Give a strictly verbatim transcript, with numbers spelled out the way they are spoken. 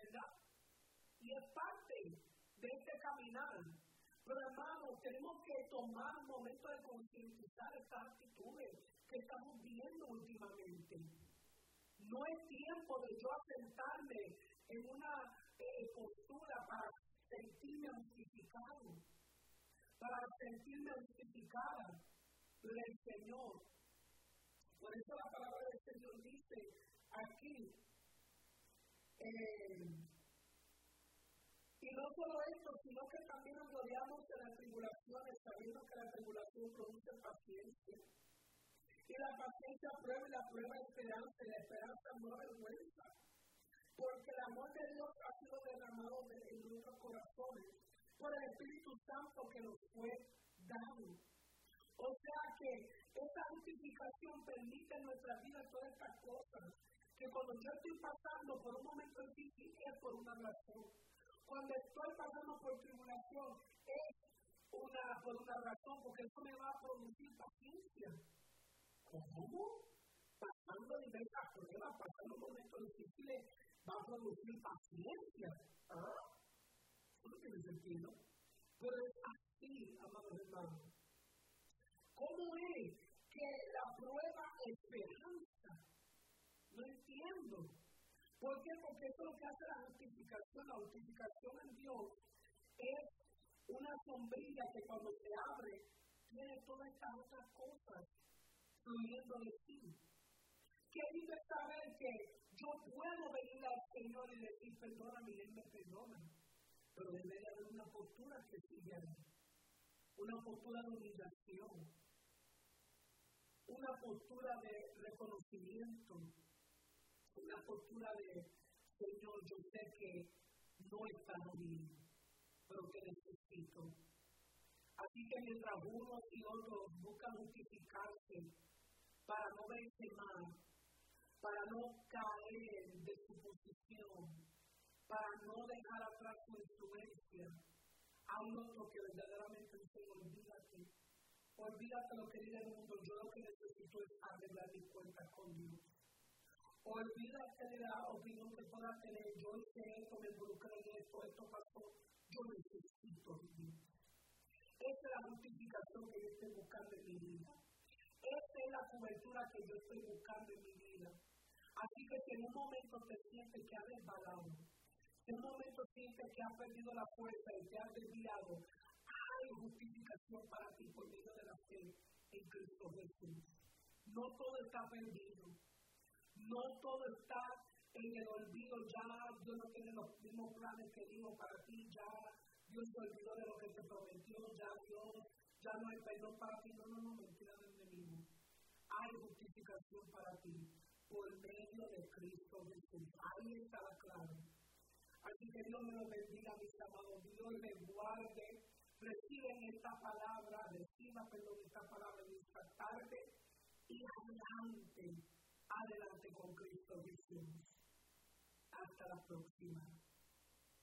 ¿verdad? Y es parte de este caminar. Pero hermanos, tenemos que tomar un momento de concientizar estas actitudes que estamos viendo últimamente. No es tiempo de yo asentarme en una eh, postura para sentirme justificado, para sentirme justificada del Señor. Por eso la palabra del Señor dice aquí, eh, y no solo esto, sino que también nos gloriamos en las tribulaciones, sabiendo que la tribulación produce paciencia. Y la paciencia prueba y la prueba esperanza, y la esperanza no avergüenza. Porque el amor de Dios ha sido derramado en nuestros corazones por el Espíritu Santo que nos fue dado. O sea que esa justificación permite en nuestra vida todas estas cosas. Que cuando yo estoy pasando por un momento difícil es por una razón. Cuando estoy pasando por tribulación es una, por una razón, porque eso me va a producir paciencia. ¿Cómo? Pasando diversas pruebas, pasando momentos difíciles, va a producir paciencia. ¿Ah? Eso no tiene sentido. Pero es así, amados hermanos. ¿Cómo es que la prueba esperanza? No entiendo. ¿Por qué? Porque eso es lo que hace la justificación. La justificación en Dios es una sombrilla que cuando se abre tiene todas estas otras cosas fluyendo de sí. ¿Qué dice saber que yo puedo venir al Señor y decir perdóname y Él me perdona? Pero debe de haber una postura que sigue ahí. Una postura de humillación. Una postura de reconocimiento. Una postura de Señor, yo sé que no está bien, pero que necesito. Así que mientras unos y otros buscan justificarse para no verse mal, para no caer de su posición, para no dejar atrás su influencia, hay otro que verdaderamente dice, olvídate, olvídate lo que diga el mundo, yo lo que necesito es arreglar mis cuentas con Dios. Olvídate de la opinión que pueda tener, yo hice esto, me involucré en esto, esto pasó, yo necesito Dios. Esa es la justificación que yo estoy buscando en mi vida. Esa es la cobertura que yo estoy buscando en mi vida. Así que si en un momento te sientes que has resbalado, si en un momento sientes que has perdido la fuerza y te has desviado, hay justificación para ti por medio de la fe en Cristo Jesús. No todo está perdido. No todo está en el olvido. Ya Dios no tiene los mismos planes que dijo para ti. Ya Dios se olvidó de lo que te prometió. Ya Dios, ya no hay perdón para ti. No, no, no, mentira del enemigo. Hay justificación para ti por medio de Cristo Jesús. Ahí está la clave. Así que Dios me lo bendiga, mis amados. Dios les guarde. Reciben esta palabra, reciban, perdón, esta palabra en esta tarde y adelante, adelante con Cristo Jesús. Hasta la próxima.